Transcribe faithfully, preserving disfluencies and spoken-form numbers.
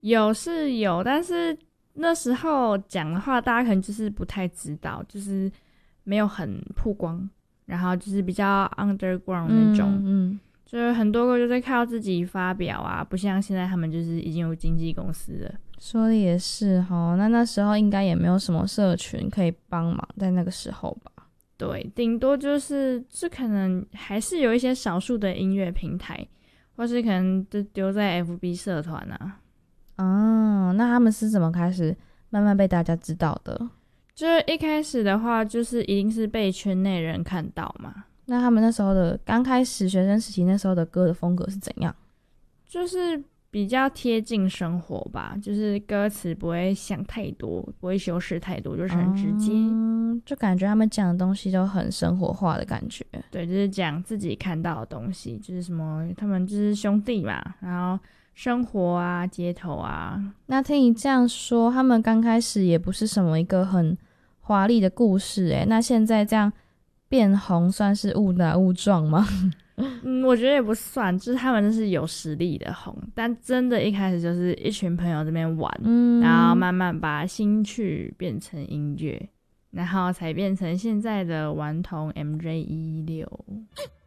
有是有，但是那时候讲的话，大家可能就是不太知道，就是没有很曝光，然后就是比较 underground 那种， 嗯嗯， 就是很多个就是靠自己发表啊，不像现在他们就是已经有经纪公司了。 说的也是齁，那那时候应该也没有什么社群可以帮忙，在那个时候吧。 对，顶多就是这可能还是有一些少数的音乐平台，或是可能就丢在 F B 社团啊。 哦，那他们是怎么开始慢慢被大家知道的？ 就是一开始的话，就是一定是被圈内人看到嘛。 那他们那时候的刚开始学生时期那时候的歌的风格是怎样？ 就是比较贴近生活吧，就是歌词不会想太多，不会修饰太多，就是很直接。 嗯，就感觉他们讲的东西都很生活化的感觉。 对，就是讲自己看到的东西，就是什么他们就是兄弟嘛，然后生活啊、街头啊。 那听你这样说，他们刚开始也不是什么一个很华丽的故事诶，那现在这样变红算是误打误撞吗？ 嗯，我觉得也不算，就是他们就是有实力的红，但真的一开始就是一群朋友这边玩， 嗯， 然后慢慢把兴趣变成音乐，然后才变成现在的顽童 M J 一一六。